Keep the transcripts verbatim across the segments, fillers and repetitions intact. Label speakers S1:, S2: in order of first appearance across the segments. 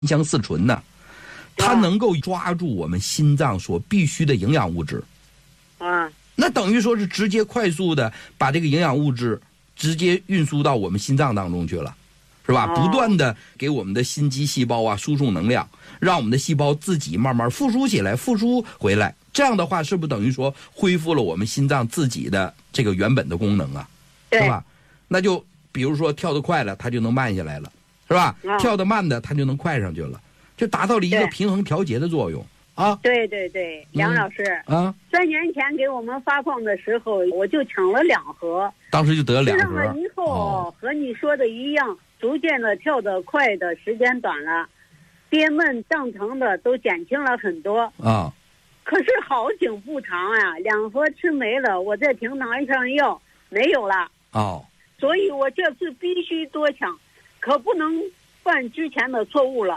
S1: 香四醇呢，它能够抓住我们心脏所必须的营养物质。
S2: 啊，
S1: 那等于说是直接快速的把这个营养物质直接运输到我们心脏当中去了，是吧？
S2: 哦、
S1: 不断的给我们的心肌细胞啊输送能量，让我们的细胞自己慢慢复苏起来，复苏回来。这样的话，是不是等于说恢复了我们心脏自己的这个原本的功能啊？是吧？那就比如说跳得快了，它就能慢下来了，是吧？
S2: 哦、
S1: 跳得慢的，它就能快上去了，就达到了一个平衡调节的作用。啊，
S2: 对对对，梁老师、
S1: 嗯、啊，
S2: 三年前给我们发放的时候，我就抢了两盒，
S1: 当时就得了两盒。
S2: 吃上了以后、哦，和你说的一样，逐渐的跳得快的时间短了，憋闷胀疼的都减轻了很多
S1: 啊。
S2: 可是好景不长呀、啊，两盒吃没了，我在平台上药没有了。
S1: 哦，
S2: 所以我这次必须多抢，可不能犯之前的错误了。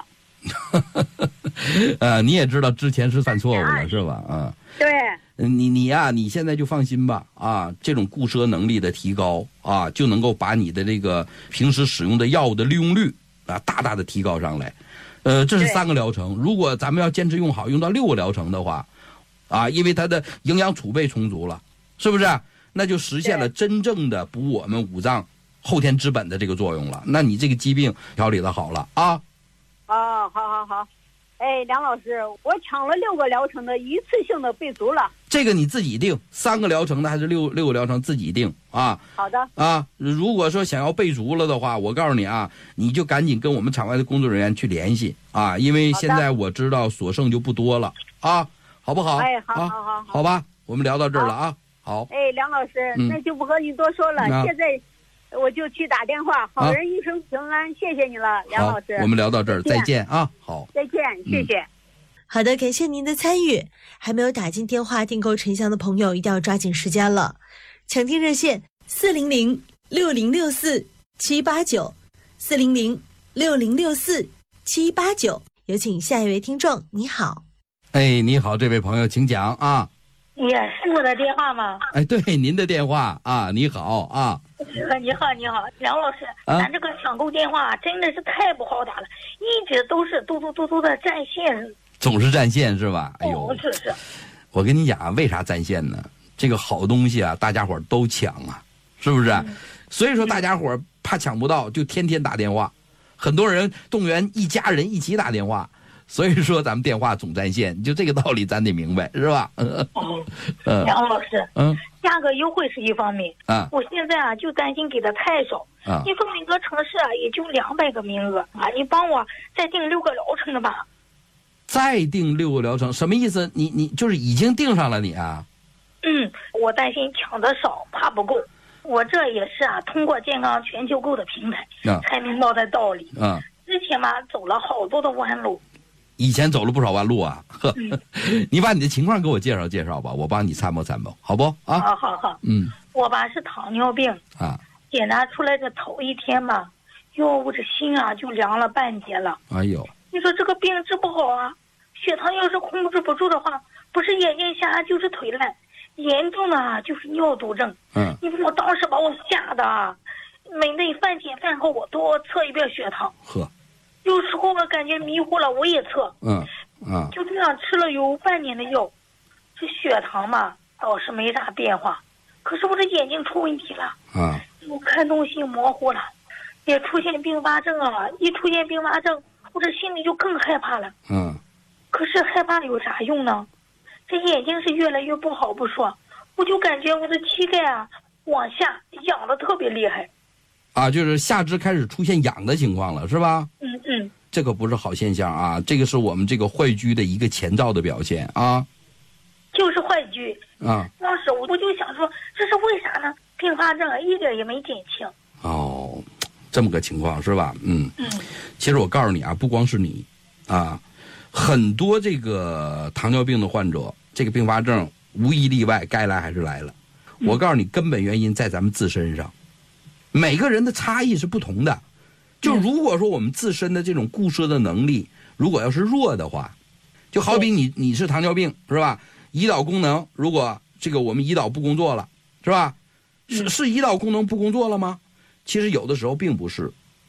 S1: 呃，你也知道之前是犯错误了，是吧？啊，
S2: 对，
S1: 你你呀、啊，你现在就放心吧，啊，这种固摄能力的提高啊，就能够把你的这个平时使用的药物的利用率啊，大大的提高上来。呃，这是三个疗程，如果咱们要坚持用好，用到六个疗程的话，啊，因为它的营养储备充足了，是不是？那就实现了真正的补我们五脏后天之本的这个作用了。那你这个疾病调理的好了啊。
S2: 哦，好好好，哎，梁老师，我抢了六个疗程的一次性的备足了。
S1: 这个你自己定，三个疗程的还是六六个疗程自己定啊。
S2: 好的。啊，
S1: 如果说想要备足了的话，我告诉你啊，你就赶紧跟我们场外的工作人员去联系啊，因为现在我知道所剩就不多了啊，好不好？
S2: 哎，好好好 好,
S1: 好, 好吧，我们聊到这儿了啊。好。
S2: 哎，梁老师、嗯，那就不和你多说了，啊、现在。我就去打电话，好人一生平安、啊、谢谢你了，梁老师。
S1: 我们聊到这儿，再见啊！好，
S2: 再见，谢谢、嗯。
S3: 好的，感谢您的参与。还没有打进电话订购沉香的朋友，一定要抓紧时间了。抢听热线：四零零六零六四七八九，四零零六零六四七八九。有请下一位听众，你好。
S1: 哎，你好，这位朋友，请讲啊。
S4: 也是我的电话吗？
S1: 哎，对，您的电话啊，你好啊。
S4: 你好，你好，梁老师，啊、咱这个抢购电话真的是太不好打了，一直都是嘟嘟嘟嘟的占线，
S1: 总是占线是吧？哎呦，
S4: 哦、是是。
S1: 我跟你讲，为啥占线呢？这个好东西啊，大家伙都抢啊，是不是？嗯、所以说大家伙怕抢不到，就天天打电话，很多人动员一家人一起打电话。所以说咱们电话总占线，就这个道理咱得明白，是吧？
S4: 嗯，梁老师，
S1: 嗯，
S4: 价格优惠是一方面
S1: 啊，
S4: 我现在啊就担心给的太少
S1: 啊。
S4: 你说每个城市啊也就两百个名额啊，你帮我再订六个疗程的吧。
S1: 再订六个疗程什么意思？你你就是已经订上了你啊？
S4: 嗯，我担心抢的少，怕不够。我这也是啊，通过健康全球购的平台、啊、才明白的道理
S1: 啊。
S4: 之前嘛走了好多的弯路。
S1: 以前走了不少弯路啊，呵，嗯、你把你的情况给我介绍介绍吧，我帮你参谋参谋，好不？啊，
S4: 好好好，
S1: 嗯，
S4: 我吧是糖尿病
S1: 啊，
S4: 检查出来的头一天吧，哟，我这心啊就凉了半截了。
S1: 哎呦，
S4: 你说这个病治不好啊，血糖要是控制不住的话，不是眼睛瞎就是腿烂，严重的啊就是尿毒症。
S1: 嗯，
S4: 你说我当时把我吓的啊，每顿饭前饭后我都测一遍血糖。
S1: 呵。
S4: 有时候我感觉迷糊了，我也测，
S1: 嗯，啊，
S4: 就这样吃了有半年的药，这血糖嘛倒是没啥变化，可是我这眼睛出问题了，
S1: 啊，
S4: 我看东西模糊了，也出现并发症啊，一出现并发症，我这心里就更害怕了，
S1: 嗯，
S4: 可是害怕有啥用呢？这眼睛是越来越不好不说，我就感觉我的膝盖啊往下痒的特别厉害。
S1: 啊，就是下肢开始出现痒的情况了，是吧？
S4: 嗯嗯，
S1: 这个不是好现象啊，这个是我们这个坏疽的一个前兆的表现啊。
S4: 就是坏疽
S1: 啊。
S4: 当时我我就想说，这是为啥呢？并发症一点也没减轻。
S1: 哦，这么个情况是吧？嗯
S4: 嗯。
S1: 其实我告诉你啊，不光是你，啊，很多这个糖尿病的患者，这个并发症无一例外，该来还是来了。
S4: 嗯、
S1: 我告诉你，根本原因在咱们自身上。每个人的差异是不同的，就如果说我们自身的这种固摄的能力，如果要是弱的话，就好比你你是糖尿病是吧？胰岛功能如果这个我们胰岛不工作了是吧？是是胰岛功能不工作了吗？其实有的时候并不是，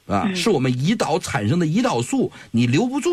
S1: 啊，是我们胰岛产生的胰岛素，你留不住